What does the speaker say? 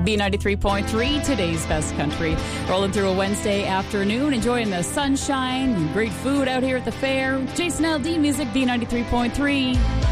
B93.3, today's best country. Rolling through a Wednesday afternoon, enjoying the sunshine and great food out here at the fair. Jason LD Music, B93.3.